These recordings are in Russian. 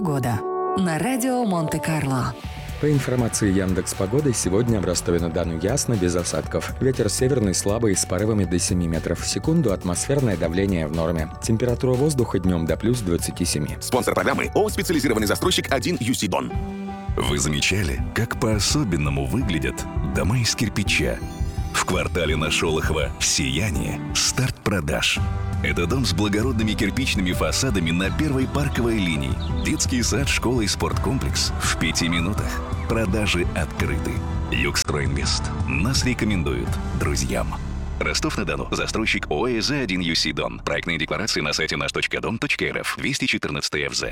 Погода на радио Монте-Карло. По информации Яндекс.Погоды, сегодня в Ростове-на-Дону ясно, без осадков. Ветер северный слабый с порывами до 7 метров в секунду, атмосферное давление в норме. Температура воздуха днем до плюс 27. Спонсор программы ООО «Специализированный застройщик 1 UC Дон». Вы замечали, как по-особенному выглядят дома из кирпича? В квартале на Шолохова «Сияние» старт продаж. Это дом с благородными кирпичными фасадами на первой парковой линии. Детский сад, школа и спорткомплекс в 5 минутах. Продажи открыты. Югстройинвест нас рекомендуют друзьям. Ростов-на-Дону. Застройщик ОСЗ 1 UC Дон. Проектные декларации на сайте наш.дом.рф. 214 ФЗ.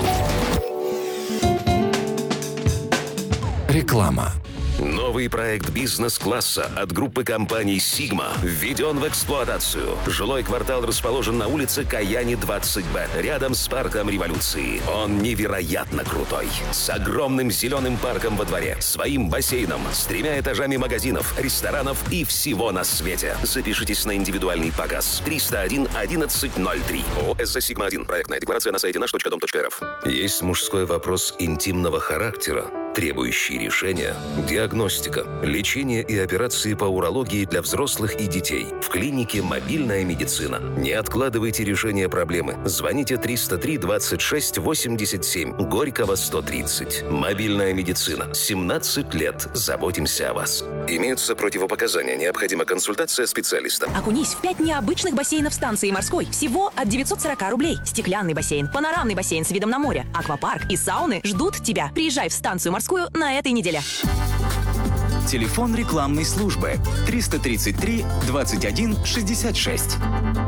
Реклама. Новый проект бизнес-класса от группы компаний «Сигма» введен в эксплуатацию. Жилой квартал расположен на улице Каяни, 20Б, рядом с парком Революции. Он невероятно крутой. С огромным зеленым парком во дворе, своим бассейном, с 3 этажами магазинов, ресторанов и всего на свете. Запишитесь на индивидуальный показ. 301 1103. ОСЗ «Сигма-1». Проектная декларация на сайте наш.дом.рф. Есть мужской вопрос интимного характера, требующий решения. Диагностика, лечение и операции по урологии для взрослых и детей. В клинике «Мобильная медицина». Не откладывайте решение проблемы. Звоните 303 26 87, Горького, 130. «Мобильная медицина». 17 лет заботимся о вас. Имеются противопоказания. Необходима консультация специалиста. Окунись в 5 необычных бассейнов станции морской. Всего от 940 рублей. Стеклянный бассейн, панорамный бассейн с видом на море, аквапарк и сауны ждут тебя. Приезжай в станцию морскую на этой неделе. Телефон рекламной службы 333 21 66.